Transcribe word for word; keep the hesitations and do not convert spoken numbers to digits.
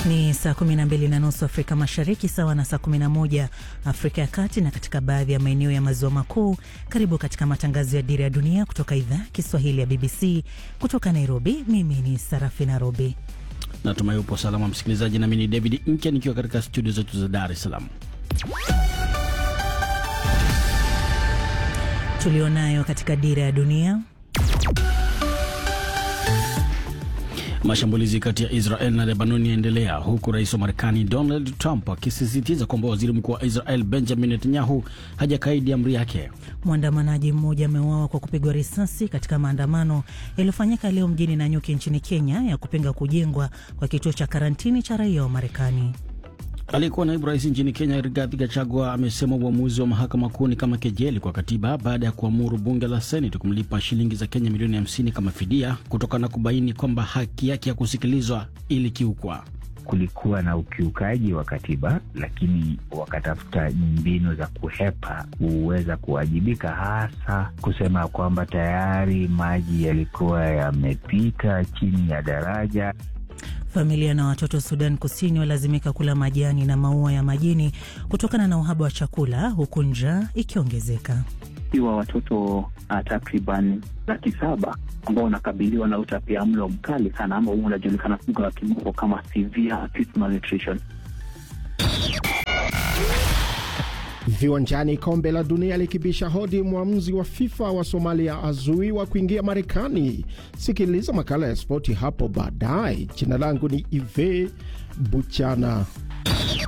Ni saa kumi na mbili na nusu Afrika Mashariki, sawa na saa kumi na moja Afrika ya Kati na katika baadhi ya maeneo ya maziwa makuu. Karibu katika matangazo ya Dira ya Dunia kutoka idhaa Kiswahili ya B B C kutoka Nairobi. Mimi ni Sarafina Robi. Natumai upo salama msikilizaji, na mimi ni David Inke nikiwa katika studio zetu za Dar es Salaam. Tulionayo katika Dira ya Dunia: mashambulizi kati ya Israel na Lebanon yaendelea, huku rais wa Marekani Donald Trump akisisitiza kwamba waziri mkuu wa Israel Benjamin Netanyahu hajakaidi amri yake. Mwandamanaji mmoja ameuawa kwa kupigwa risasi katika maandamano yaliyofanyika leo mjini Nanyuki nchini Kenya ya kupinga kujengwa kwa kituo cha karantini cha raia wa Marekani. Aliyekuwa naibu rais nchini Kenya Rigathi Gachagua amesema uamuzi wa mahakama kuu ni kama kejeli kwa katiba baada ya kuamuru bunge la Senate kumlipa shilingi za Kenya milioni hamsini kama fidia kutokana na kubaini kwamba haki yake ya kusikilizwa ilikiukwa. Kulikuwa na ukiukaji wa katiba, lakini wakatafuta mbinu za kuhepa kuweza kuwajibika, hasa kusema kwamba tayari maji yalikuwa yamepita chini ya daraja. Familia na watoto Sudan Kusini walazimika kula majani na maua ya majini kutokana na uhaba wa chakula, huku njaa ikiongezeka. Iwa watoto uh, takriban laki saba ambao wanakabiliwa na utapiamlo mkali sana ambao unajulikana kwa kimombo kama severe acute malnutrition. Viwanjani, kombe la dunia likibisha hodi, mwamuzi wa FIFA wa Somalia azuiwa kuingia Marekani. Sikiliza makala ya spoti hapo baadaye. Jina langu ni Ive Buchana.